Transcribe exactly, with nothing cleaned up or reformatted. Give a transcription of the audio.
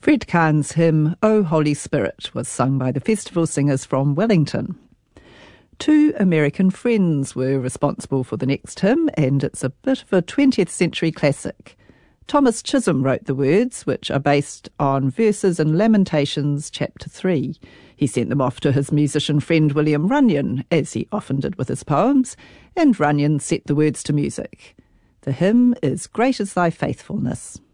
Fred Kahn's hymn, O Holy Spirit, was sung by the festival singers from Wellington. Two American friends were responsible for the next hymn, and it's a bit of a twentieth century classic. Thomas Chisholm wrote the words, which are based on verses in Lamentations chapter three. He sent them off to his musician friend William Runyon, as he often did with his poems, and Runyon set the words to music. The hymn is Great is Thy Faithfulness.